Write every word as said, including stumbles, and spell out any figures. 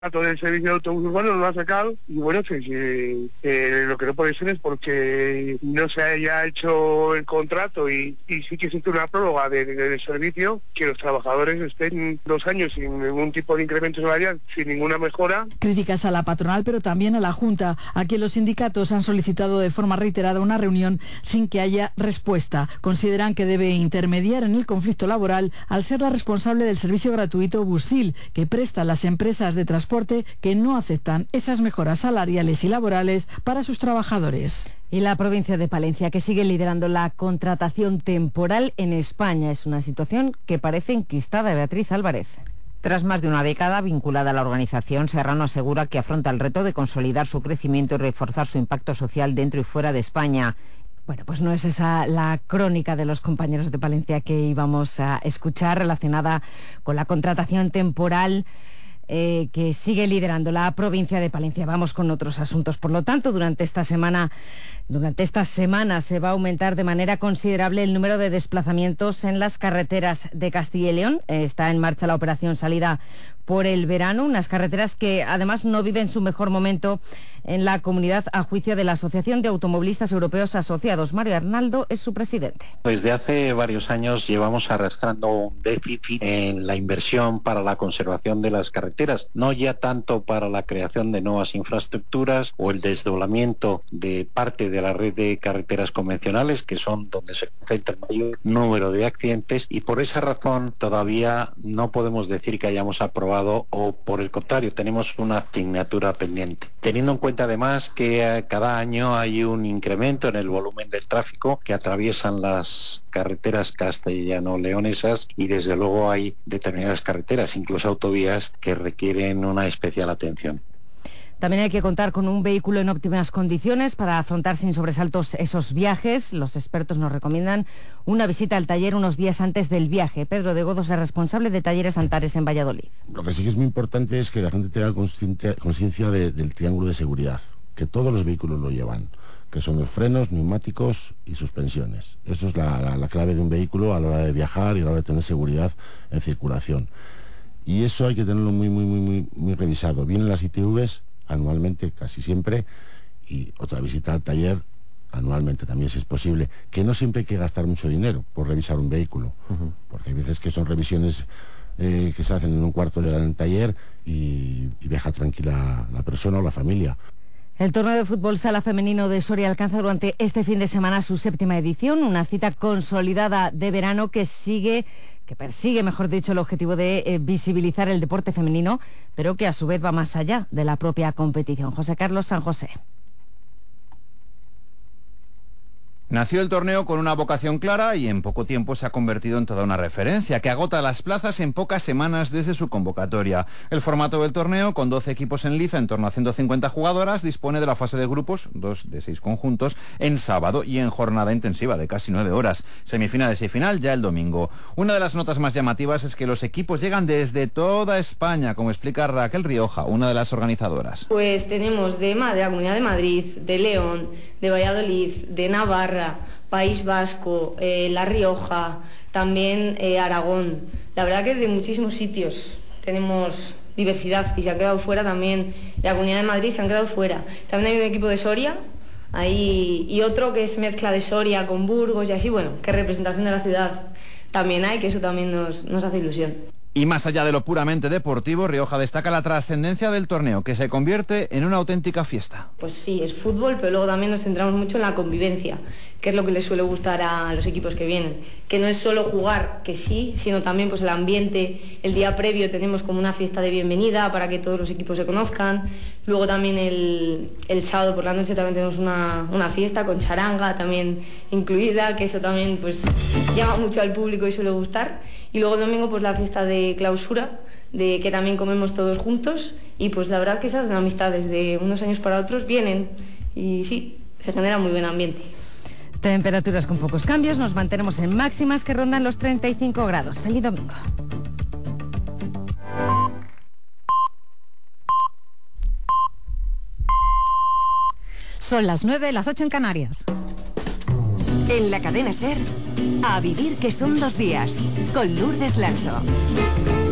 Todo el servicio de autobús urbano lo ha sacado y bueno, pues, eh, eh, lo que no puede ser es porque no se haya hecho el contrato y, y sí que existe una prórroga de, de, del servicio, que los trabajadores estén dos años sin ningún tipo de incremento salarial, sin ninguna mejora. Críticas a la patronal, pero también a la Junta, a quien los sindicatos han solicitado de forma reiterada una reunión sin que haya respuesta. Consideran que debe intermediar en el conflicto laboral al ser la responsable del servicio gratuito Buscil, que presta a las empresas de transporte que no aceptan esas mejoras salariales y laborales para sus trabajadores. Y la provincia de Palencia, que sigue liderando la contratación temporal en España. Es una situación que parece enquistada. Beatriz Álvarez. Tras más de una década vinculada a la organización, Serrano asegura que afronta el reto de consolidar su crecimiento y reforzar su impacto social dentro y fuera de España. Bueno, pues no es esa la crónica de los compañeros de Palencia que íbamos a escuchar, relacionada con la contratación temporal Eh, que sigue liderando la provincia de Palencia. Vamos con otros asuntos. Por lo tanto, durante esta semana, durante estas semanas se va a aumentar de manera considerable el número de desplazamientos en las carreteras de Castilla y León. Eh, está en marcha la operación Salida por el verano, unas carreteras que además no viven su mejor momento en la comunidad, a juicio de la Asociación de Automovilistas Europeos Asociados. Mario Arnaldo es su presidente. Desde hace varios años llevamos arrastrando un déficit en la inversión para la conservación de las carreteras, no ya tanto para la creación de nuevas infraestructuras o el desdoblamiento de parte de la red de carreteras convencionales, que son donde se concentra el mayor número de accidentes, y por esa razón todavía no podemos decir que hayamos aprobado, o por el contrario, tenemos una asignatura pendiente. Teniendo en cuenta además que eh, cada año hay un incremento en el volumen del tráfico que atraviesan las carreteras castellano-leonesas, y desde luego hay determinadas carreteras, incluso autovías, que requieren una especial atención. También hay que contar con un vehículo en óptimas condiciones para afrontar sin sobresaltos esos viajes. Los expertos nos recomiendan una visita al taller unos días antes del viaje. Pedro de Godos es responsable de Talleres Antares en Valladolid. Lo que sí que es muy importante es que la gente tenga conciencia de, del triángulo de seguridad, que todos los vehículos lo llevan, que son los frenos, neumáticos y suspensiones. Eso es la, la, la clave de un vehículo a la hora de viajar y a la hora de tener seguridad en circulación. Y eso hay que tenerlo muy, muy, muy, muy, muy revisado. Vienen las I T Vs anualmente, casi siempre, y otra visita al taller anualmente también, si es posible, que no siempre hay que gastar mucho dinero por revisar un vehículo, uh-huh. porque hay veces que son revisiones eh, que se hacen en un cuarto de hora en el taller y, y viaja tranquila la persona o la familia. El torneo de fútbol sala femenino de Soria alcanza durante este fin de semana su séptima edición, una cita consolidada de verano que sigue, que persigue, mejor dicho, el objetivo de eh, visibilizar el deporte femenino, pero que a su vez va más allá de la propia competición. José Carlos San José. Nació el torneo con una vocación clara y en poco tiempo se ha convertido en toda una referencia, que agota las plazas en pocas semanas desde su convocatoria. El formato del torneo, con doce equipos en liza, en torno a ciento cincuenta jugadoras, dispone de la fase de grupos, dos de seis conjuntos, en sábado y en jornada intensiva de casi nueve horas. Semifinales y final ya el domingo. Una de las notas más llamativas es que los equipos llegan desde toda España, como explica Raquel Rioja, una de las organizadoras. Pues tenemos de, de la Comunidad de Madrid, de León, de Valladolid, de Navarra, País Vasco, eh, La Rioja, también eh, Aragón. La verdad que de muchísimos sitios tenemos diversidad y se han quedado fuera también. La Comunidad de Madrid se han quedado fuera. También hay un equipo de Soria ahí, y otro que es mezcla de Soria con Burgos y así, bueno, que representación de la ciudad también hay, que eso también nos, nos hace ilusión. Y más allá de lo puramente deportivo, Rioja destaca la trascendencia del torneo, que se convierte en una auténtica fiesta. Pues sí, es fútbol, pero luego también nos centramos mucho en la convivencia, que es lo que les suele gustar a los equipos que vienen. Que no es solo jugar, que sí, sino también pues el ambiente. El día previo tenemos como una fiesta de bienvenida para que todos los equipos se conozcan. Luego también el, el sábado por la noche también tenemos una, una fiesta con charanga también incluida, que eso también pues llama mucho al público y suele gustar. Y luego el domingo pues la fiesta de clausura, de que también comemos todos juntos, y pues la verdad que se hacen amistades de unos años para otros, vienen y sí, se genera muy buen ambiente. Temperaturas con pocos cambios, nos mantenemos en máximas que rondan los treinta y cinco grados. Feliz domingo. Son las nueve, las ocho en Canarias. En la cadena SER, a vivir que son dos días, con Lourdes Lanso.